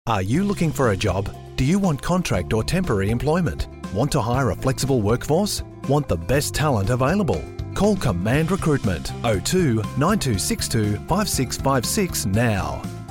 Are you looking for a job? Do you want contract or temporary employment? Want to hire a flexible workforce? Want the best talent available? Call Command Recruitment 02 9262 5656 now.